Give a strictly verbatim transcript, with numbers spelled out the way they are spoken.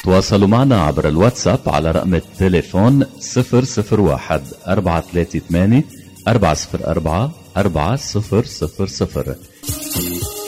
تواصلوا معنا عبر الواتساب على رقم التليفون صفر صفر واحد أربعة ثلاثة ثمانية أربعة صفر أربعة أربعة صفر صفر صفر.